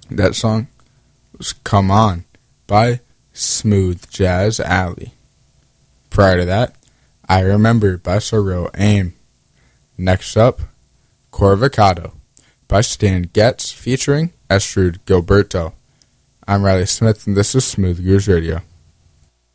That song was Come On by Smooth Jazz Alley. Prior to that, I Remember by Sorrel Aim. Next up, Corvocado by Stan Getz featuring Estrud Gilberto. I'm Riley Smith and this is Smooth Grooves Radio.